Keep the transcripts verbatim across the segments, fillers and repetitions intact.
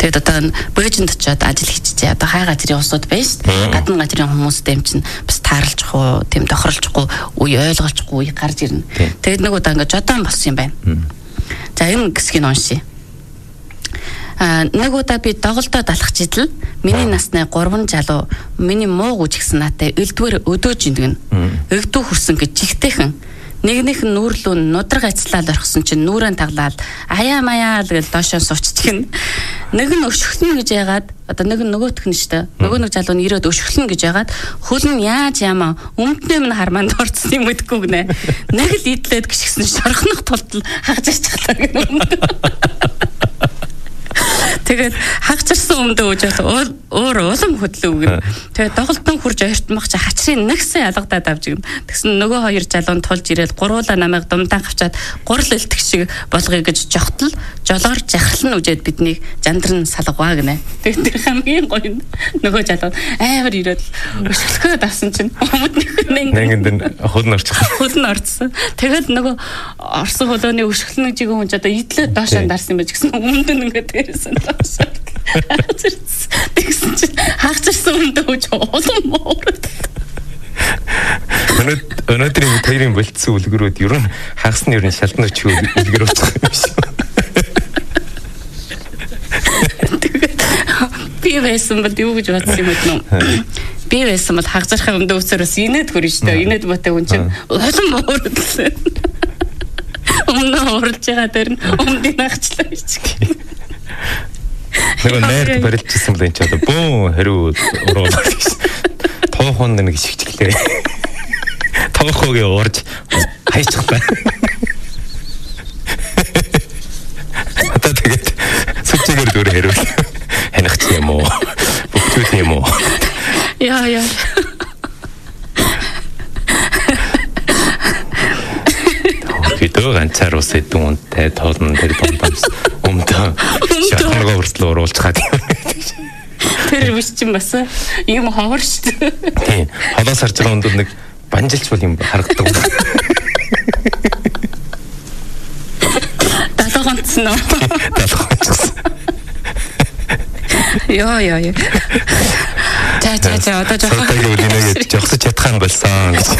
Тэгээд одоо бөөжинд очиод ажил хийчихээ. Одоо хай газрын усуд байна шүү дээ. Гадна газрын хүмүүстэй юм чинь бас таарлахгүй, тийм тохирлжгүй, үе ойлгуулчихгүй гарч ирнэ. Тэгээд нэг удаа ингээд жодон болсон юм байна. За энэ хэсгийг уншия. А нэг удаа би доголдоо далахч идэл миний насны гурван залуу миний муу гүж гисэн наатай элдвэр өдөөж индгэн. Эгдүү хүрсэн гэж чихтэйхэн. Нэгнийх нь нүүрлүү нудраг ацлаад орхисон чинь нүрэн таглаад аяа маяа л гэж доошоо сууччихна. Нэг нь өшгөлнө гэж яагаад одоо нэг нь нөгөөх нь штэ. Нөгөө нэг залуу нь ирээд өшгөлнө гэж яагаад хөл нь яаж яамаа өмднөө минь харманд орцсон юм гэдэггүй гинэ. Нэг л идлээд гიშгсэн шорхнох тулд хагаж аччихлаа гэнэ. Тэгээд хагчирсан өмдөө үжээс өөр улам хөдлөө гэн. Тэгээд доголдон хурж ойртмах чи хачрын нэгсэн ялгадаад авч гэн. Тэгсэн нөгөө хоёр залуу нь тулж ирээд гурвуулаа намайг думдаан авчаад гурал элтэх шиг болгоё гэж жогтол жолоор жахарлан үжээд биднийг жандран салгаваа гинэ. Тэгээд тэр хамгийн гоё нөгөө залуу амар ирээд өшгөлхөө давсан чинь өмднөх нэг хөл нь орчихсон. Хөл нь орцсон. Тэгээд нөгөө орсон хөлөөний өшгөлнө жигээ хүн ч одоо идлээ доошоо дарсан байж гэсэн өмдөн ингээд тэрсэн. Тэгсэн чинь хаагчирсан өмдөө үж улам моорд. Өнөөдрийн хоёрын болцсон үлгэрүүд ер нь хагасны ер нь шалтны өчгөө үлгэр уучих юм шиг. Би байсан бол юу гэж бодсон юм бэ? Би байсан бол хагасрахын өмдөө үсээрээс инээд хөрөн шүү дээ. Инээд батаа хүн чинь улам моорд л. Өмнө уралж байгаа дээр нь өмдийн агчлаа гэж. Нэг нэрд барилжсэн юм л энэ ч одоо бөө хариу уруулаад гэсэн. Тоохон нэг шигчлээ. Тоохогийн уурж хайчихлаа. Одоо тэгээд сүчээр дөр хариу. Ханахч юм уу? Бүгд юм уу? Яа яа. Бидөө ганцаар ус идэн үнтэй тоолн тэр бомбамс өмдөө шатнага хүртэл уруулж хаад. Тэр биш ч юм бас юм ховор шүү дээ. Тийм. Холоос харж байгаа өндөр нэг банжилч бол юм харагддаг. Далгонцсон уу? Далгонцсон. Яа яа яа. За за за одоо жоохон үнэгээ жогсож чадхаан болсон гэж.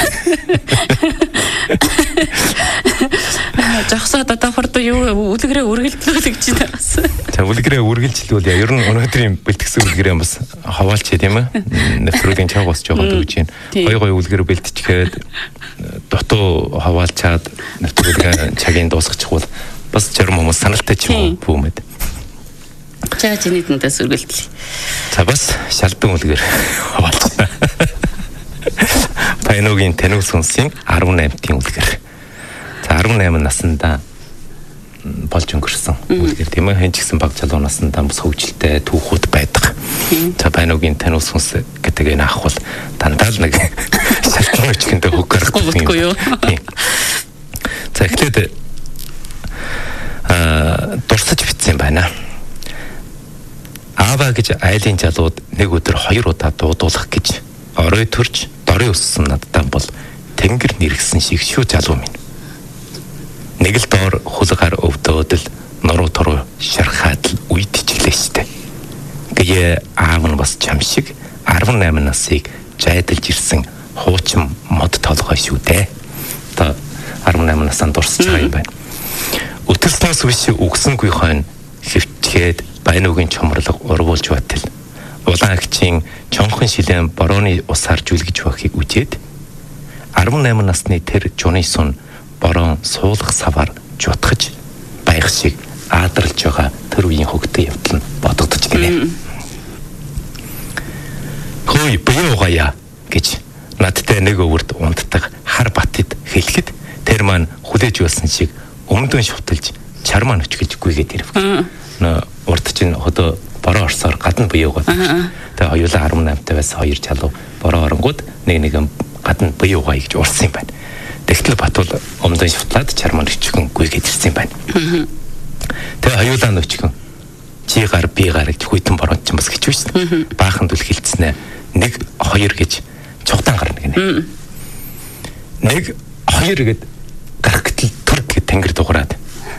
Жогсоод одоо хурд юу үлгэрээ үргэлжлүүлэх гэж байна. За үлгэрээ үргэлжлүүл яа. Ер нь өнөөдрийн бэлтгэсэн үлгэрээ бас хаваалч тийм ээ. Нэвтрүүлгийн чаг босч байгаа гэж байна. Гой гой үлгэр бэлтчихээд дутуу хаваалчаад нэвтрүүлгийн цагийн дуусгачих бол бас зарим хүмүүс саналтай ч юм уу бүүмэд. За чиний тэндээс үргэлжлэе. За бас шалдан үлгэр хаваалцгаа. Тайногийн танил сүнсийн арван наймтын үлгэр. За арван найман наснда болж өнгөрсөн үлгэр тийм ээ. Хэн ч гэсэн баг залуу наснда бас хөгжилтэй түүхүүд байдаг. За Байногийн танил сүнс гэдэг энэ ах бол дандаа л нэг шалдан өчгөндөө хөг гаргадаг юм. За эхлээд аа дурсаж битсэн байна. Аава гэж айлын залууд нэг өдөр хоёр удаа дуудуулах гэж орой төрж дорын өссөн надтай бол тэнгэр нэргсэн шиг шүү залуу минь. Нэг л доор хулгаар өвдөөд л нуруу туруу шархаад л үйдчихлээ штэ. Гээ аав нь бас чам шиг арван найман насыг жайдалж ирсэн хуучин мод толгой шүү дээ. Та арван найман насанд дурсаж байгаа юм байна. Өтөл тас биш үгсэнгүй хойно хөвчгээд Байногийн чомрлог урвуулж байтал. Улаан агчийн чонхон шилэн борооны усаар жүлгэж байхыг үзээд арван найман насны тэр жуны сун бороо суулгах саваар жутгаж баях шиг аадралж байгаа тэр үеийн хөгтөө явдал нь бодогдож гинэ. Хөөе буугая гэж надтай нэг өвөрд унтдаг хар батд хэлэхэд тэр маань хүлээж байсан шиг өмдөн шүтэлж чармаа өчгөж гүйгээд ирв. Нөө урд чинь одоо бороо орсоор гадна буюугаад. Тэгээ хоёулаа арван наймтай байсан хоёр залуу бороо оронгууд нэг нэгэн гадна буюугаа гэж урсан юм байна. Тэгтэл Батул өмдөн шутлаад чармаа өчгөн гүйгээд ирсэн юм байна. Тэгээ хоёулаа нөчгөн чи гар би гар гэж хүйтэн бороо ч юм бас гэж байсан. Баахан дүл хилцснэ. Нэг хоёр гэж цугтаан гарна гинэ. Нэг хоёр гэд гарах гэтэл төрг тэнгэр дуграад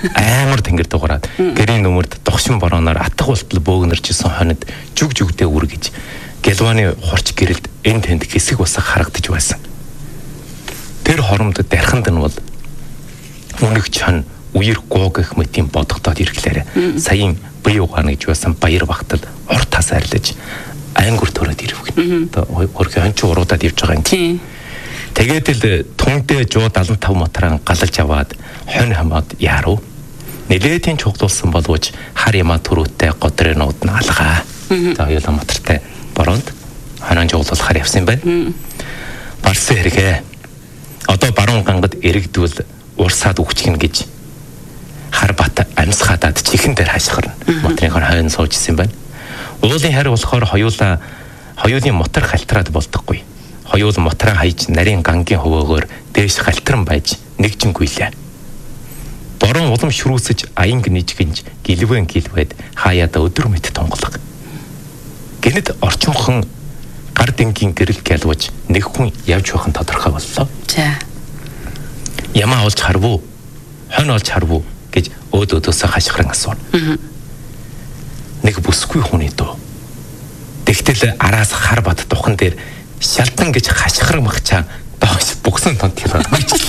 амар тэнгэр дугаараад гэрийн нүмерд догшин борооноор атга болтол бөөгнөржсэн хонид жүг жүгдээ үргэж гэлваны хурц гэрэлд эн тэнд хэсэг усах харагдаж байсан. Тэр хоромд дарханд нь бол үнэг чан үер гоо гэх мэтийн бодогдоод ирэхлээр саяын бие угаана гэж байсан баяр багтал урт тас арилж ангур төрөд ирвгэн. Одоо хөрхи онч уруудаад явж байгаа юм чи. Тэгээд л түндээ жоо седемдесет и пять моторын галж аваад хонь хамаад яруу. Нэлээдийн чуглуулсан боловч хар ямаа төрөөтэй годрынууд нь алгаа. За хоёулаа мотортой бороонд хонон жуулуулахаар явсан байна. Барсан хэрэгэ. Одоо баруун гангад эрэгдвэл урсаад үгчгэн гэж хар бат амьсгаадад чихэн дээр хашгирна. Моторын хойно суужсэн байна. Уулын харь болохоор хоёулаа хоёулын мотор хальтраад болдоггүй. Хоёул мотороо хайж нарийн гангийн хөвөөгөөр дээш хальтран байж нэгжингүйлээ. Борон улам шүрүүсэж аянг нижгэнж гэлвэн гэлвэд хаяада өдөр мэд тунгалаг. Гэнэт орчмхон гар дэнгийн гэрэл гялваж нэг хүн явж байхын тодорхой боллоо. За. Ямаа олж харвуу, хонь олж харвуу гэж өөд өөдөөсөө хашгиран асууна. Нэг бүсгүй хүний дөө. Тэгтэл араас хар бат духан дээр шалтан гэж хашгиран махчаа доош бүгсэн тонт hirаа.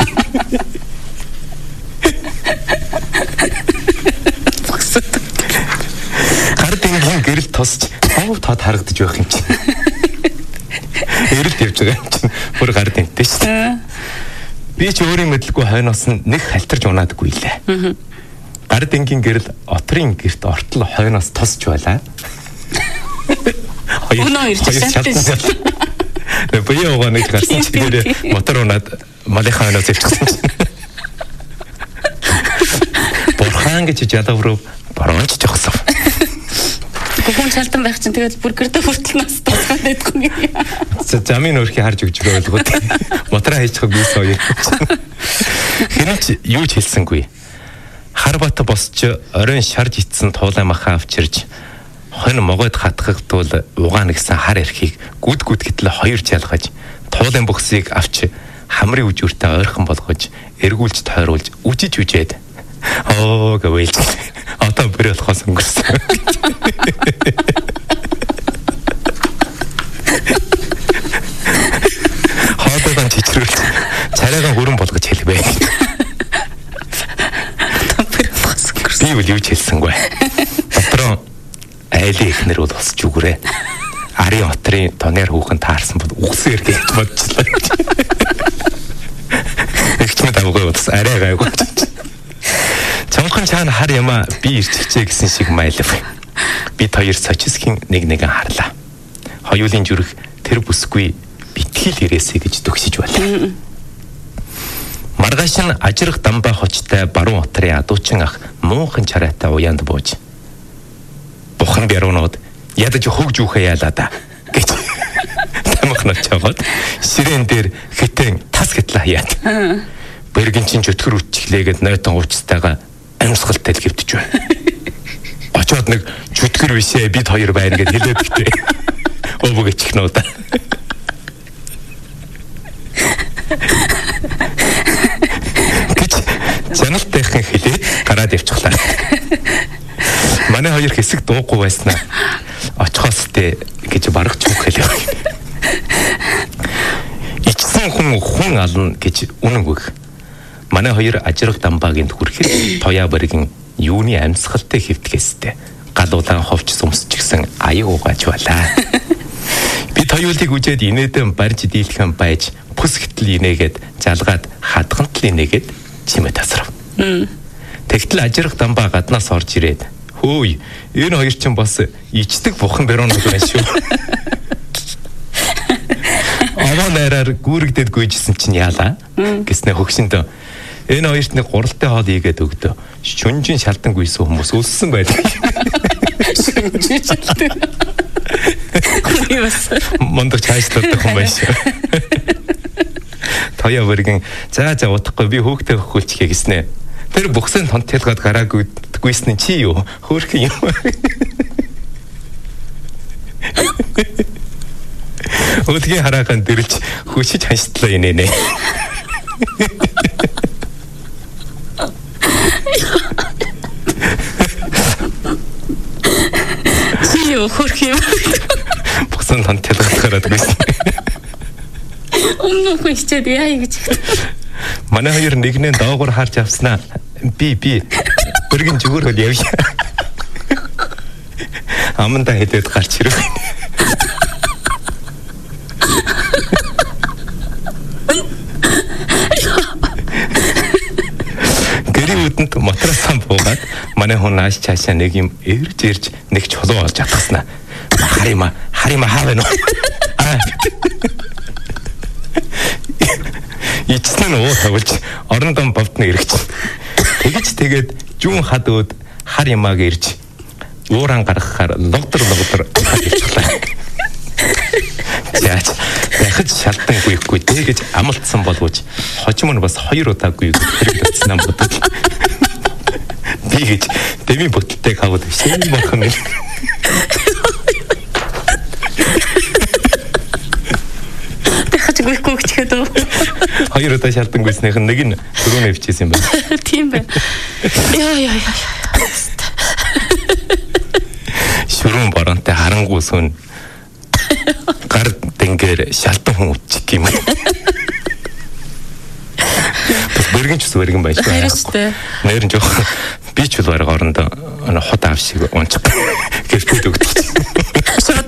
Гар дэнгийн гэрэл тосч хов тод харагдаж байх юм чинь. Эрэлт явж байгаа юм чинь бүр гар дэнтэй шүү дээ. Би ч өөрийн мэдлгүй хойноос нь нэг халтарч унаадаггүй лээ. Гар дэнгийн гэрэл отрын герт ортол хойноос тосч байлаа. Өнөө ирж шалтан. Бие угаана гэж гарсан чигээр мотор унаад малынхаа хойноос зэвчихсэн чинь. Бурхан гэж жадавруу баруунч жогсов. Хүн шалтан байх чинь тэгэл бүр гэрдэ хүртэл нас тосгоод байдгүй. Замын өрхий харж өгч байлгүй. Мотор хайчих бие сая. Хинч юу ч хэлсэнгүй. Хар бат босч оройн шарж ицсэн туулай маха авчирж хонь могойд хатгагдвал угаана гэсэн хар эрхийг гүд гүд гэтэл хоёр жалгаж туулын бөхсийг авч хамрын үжүүртэй ойрхон болгож эргүүлж тойруулж үжиж үжээд оо гэвэл одоо бүр болохоос өнгөрсөн. Хаадаа чичрүүлж царайгаа хүрэн болгож хэлбэ. Би юу ч хэлсэнгүй. Дотроо айлын ихнэр бол босч үгрээ. Ари отрын тоноор хүүхэн таарсан бол үгсээр гэж бодчихлаа. Ихчмэд авгаа бас арай гайгүй. Чамхан чаана хар ямаа би ирчихчээ гэсэн шиг майлав. Бид хоёр сочисхийн нэг нэгэн харлаа. Хоёулын зүрх тэр бүсгүй битгэл ирээсэй гэж төгсөж байлаа. Маргааш нь ажирх дамбай хочтой баруун отрын адуучин ах муухын чараатай уяанд бууж бухан бяруунууд ядаж хөгж үхэ яалаа да гэж тамхнаж чагаад сирен дээр хитэн тас гэтлээ хаяад бэргэн чин чөтгөр үтчихлээгээд нойтон уучтайгаа амьсгалтай л хэвдэж байна. Очоод нэг чөтгөр бишээ бид хоёр байна гэд хэлээд гэтээ. Өвөг ичхнөө да. Жаналтайхан хэлээд гараад явчихлаа. Манай хоёр хэсэг дуугүй байснаа очихоос тээ гэж барах чүг хэлээ. Ичсэн хүн хүн ална гэж үнэн үг. Манай хоёр ажирх дамбаагийн хүрэхэд тоя бэргэн юуны амьсгалтай хэвтгээстэй галуулан ховч сүмсч гисэн аяг угааж байлаа. Бид хоёулыг үжээд инээдэн барж дийлхэн байж бүс гэтл инээгээд жалгаад хадгант л инээгээд чимээ тасрав. Тэгтэл ажирх дамбаа гаднаас орж ирээд хөөй энэ хоёр чинь бас ичдэг бухан бэрүүнүүд байна шүү. Аваа найраар гүрэгдэд гүйжсэн чинь яалаа гэснэ хөгшөнд энэ хоёрт нэг гуралтай хоол ийгээд өгдөө. Шүнжин шалтан гүйсэн хүмүүс өлссөн байдаг. Шүнжин шалтан. Мондор чайслаад хүн байж. Тоя бэргэн за за утахгүй би хөөгтэй хөхүүлчихье гэснэ. Тэр бүхсэн тонт хэлгээд гараагүй гүйсэн чи юу? Хөөрх юм. Өдгийн хараахан дэрэлж хүчиж ханштлаа инээ нэ. юу хөрх юм. Бусан тань тэлгэлгараад байсан. Өмнө хүн хичээд яа гэж. Манай хоёр нэгнээ доогуур харж авснаа. Би би бүргэн зүгээр хөл явъя. Аманда хэдээд гарч ирв. Гэрийн үдэнд матрасан буугаад манай хүн нааш цаашаа нэг юм эрж эрж нэг чулуу олж атгаснаа. Харима харима хаавна. Ичсэн уу тавж орондон бовдны эргэж. Тэгэж тэгээд жүүн хад өөд хар ямааг ирж ууран гаргахаар логдор логдор хэлчихлээ. Яач дахиж шалтан гүйхгүй тэгэж амлцсан боловч хожим нь бас хоёр удаа гүйг хэрэглэсэн юм бодож. Тэгэж дэми бүтэлтэй хаваад шин махна. Дахиж гүйхгүй гэчихэд үү. Хоёр удаа шалтан гүйснийх нь нэг нь дөрөв нэвчээсэн юм байна. Тийм байна. Яа яа яа. Шүрэн боронтой харангуй сүн гар дэнгэр шалтан хүн үчих юм. Бас бэргэн ч ус бэргэн байж байгаа. Нэрэн жоох би ч бол бараг орондоо хот аав шиг унчих гэртүүд өгдөг. Шууд.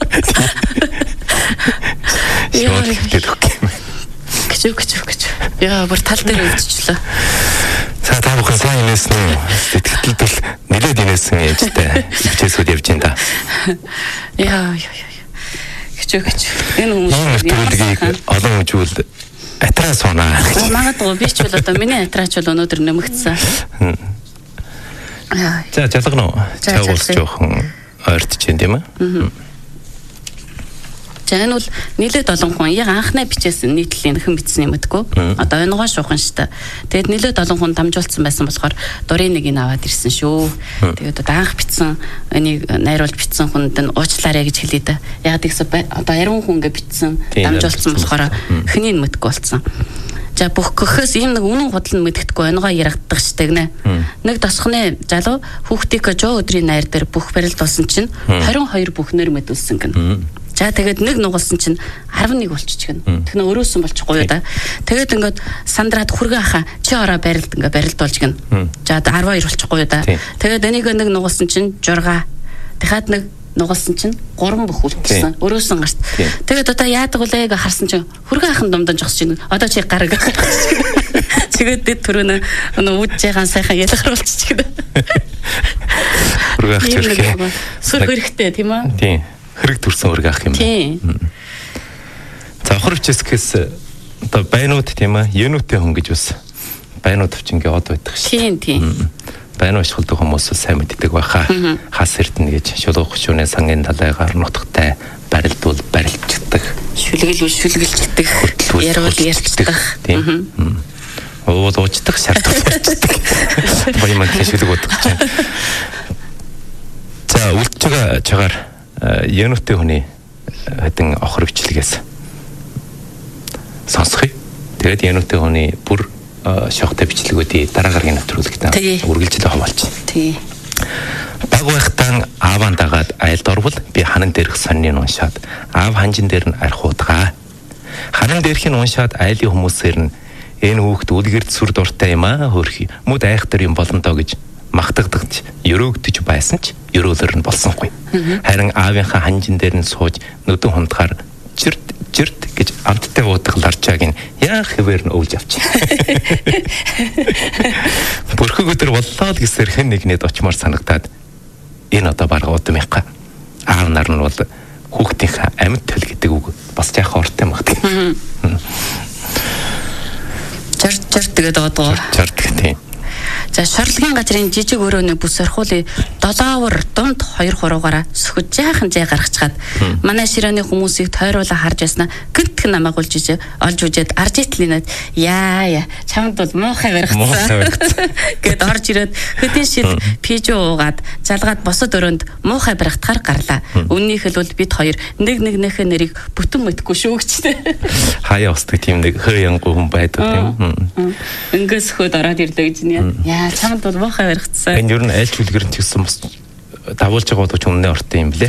Яа гэдэг юм. Гэчүү гэчүү гэчүү. Яа бүр тал дээр өвдчихлээ. За та бүхэн сайн инээсэн үү? Сэтгэлд бол нэлээд инээсэн ээжтэй хичээсүүд явж байна да. Яа яа яа. Гэчүү гэчүү. Энэ хүмүүс төлөвлөгийг олон үжүүл атраа сонаа. Магадгүй би ч бол одоо миний атраач бол өнөөдөр нэмэгдсэн. За жалгано. Чагуулж жоохон ойртож байна тийм ээ. За энэ бол нэлээд олон хүн яг анхнаа бичсэн нийтлэлийн хэн бичсэн юм гэдэггүй. Одоо оногоо шуухан шүү дээ. Тэгээд нэлээд олон хүн дамжуулсан байсан болохоор дурын нэг ин аваад ирсэн шүү. Тэгээд одоо анх бичсэн энийг найруулж бичсэн хүнд нь уучлаарай гэж хэлээ да. Яг тэгсэн одоо яруу хүн ингээ бичсэн дамжуулсан болохоор хэнийг мэдгүй болсон. За бүх гөхөөс ийм нэг үнэн худал нь мэддэхгүй оногоо ярагддаг штэ гинэ. Нэг тосхны залуу хүүхдийнхээ жоо өдрийн найр дээр бүх барилдуулсан чинь хорин хоёр бүхнээр мэдүүлсэн гинэ. За тэгээд нэг нугалсан чинь арван нэг болчих гэнэ. Тэгнэ өрөөсөн болчихгүй юу да. Тэгээд ингээд сандраад хүргээ ахаа чи ороо барилд ингээд барилдуулж гэнэ. За арван хоёр болчихгүй юу да. Тэгээд энийг нэг нугалсан чинь журга. Дахиад нэг нугалсан чинь гурван бүх үлдсэн. Өрөөсөн гарт. Тэгээд одоо яадаг вүлээ гэж харсан чинь хүргээ ахын думдаж зогсож чинь одоо чи гараг. Тэгээд дэд төрөнө үдж байгаа сайхан ялгарулчих гэнэ. Хүргээ ах чирхээ. Сүр хэрэгтэй тийм үү? Тийм. Хэрэг төрсөн үрг ах юм байна. За охор хичээсгээс одоо байнууд тийм ээ, януутай хүн гэж бас байнууд өвчингээ од байдаг Тийм шүү. тийм. Байнуу ашигладаг хүмүүс сайн мэддэг байхаа. Хас эрдэнэ гэж шулуух шүүнээ сангийн далайгаар нутагтай барилдуул барилчдаг. Шүлгэлүүл шүлгэлждэг. Ярвал ярьцдаг. Тийм. Оо дуучдаг шаардлагатай болчихдаг. Баян маань шүлэг бодох чинь. За үлдэж байгаа чагаар януутай хүний хэдэн охор хвчлэгээс сонсхий. Тэгээд януутай хүний бүр шохтой бичлэгүүдийн дараа гарагийн нэвтрүүлэгт үргэлжлэл хаваалж. Тий. Баг байхтаа ааван дагаад айлд орвол би ханан дээрх сонины уншаад аав ханжин дээр нь архиудгаа. Ханан дээрх нь уншаад айлын хүмүүсээр нь энэ хүүхд үлгэрд сүр дуртай юм аа хөөрхий. Мөд айхтар юм болно доо гэж магтагдагч өрөөгдөж байсан ч өрөөлөр нь болсонгүй. Харин аавынхаа ханжин дээр нь сууж нүдэн хундахаар жирт жирт гэж амттай уудах ларчааг нь яах хэвээр нь өвж авчих. Бүрхэг өдөр боллоо л гэсээр хэн нэгнээд очмоор санагдаад энэ одоо барга удамынхаа аав нар нь бол хүүхдийнхээ амьд төл гэдэг үг бас яхаа ортой магтдаг. Жирт жирт тэгээд одоо. Жирт гэдэг. За шорлогийн газрын жижиг өрөөний бүс орхуулын долоовор дунд хоёр хуруугаараа сөхөж жаахан жай гаргачаад манай ширээний хүмүүсийг тойруулаа харж яснаа гинтг намайг олж ижээ олж үжээд арж итлинээд яа яа чамд бол муухай баригдсан гэд орж ирээд хөдийн шил пижо уугаад залгаад босод өрөөнд муухай баригдахаар гарлаа. Үннийхэл бол бид хоёр нэг нэгнийхээ нэрийг бүтэн мэдгүй шүү гэжтэй. Хаяа устдаг тийм нэг хөөянгуй хүн байдаг юм. Ингээс хөөд ороод ирлээ гэж нэ. Яа чамд бол муухай баригдсан. Энэ юу н айлч үлгэрэн тэгсэн бас давуулж байгаа боловч үнэ ортой юм блэ.